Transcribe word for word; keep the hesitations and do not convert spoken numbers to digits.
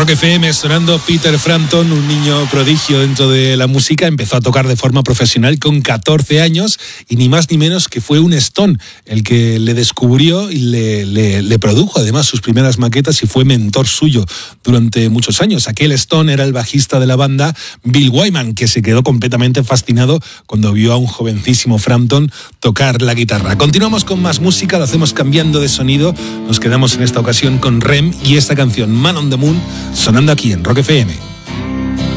Rock F M sonando Peter Frampton, un niño prodigio dentro de la música. Empezó a tocar de forma profesional con catorce años y ni más ni menos que fue un Stone el que le descubrió y le, le, le produjo además sus primeras maquetas y fue mentor suyo durante muchos años. Aquel Stone era el bajista de la banda Bill Wyman, que se quedó completamente fascinado cuando vio a un jovencísimo Frampton tocar la guitarra. Continuamos con más música, lo hacemos cambiando de sonido. Nos quedamos en esta ocasión con R E M y esta canción Man on the Moon sonando aquí en Rock F M.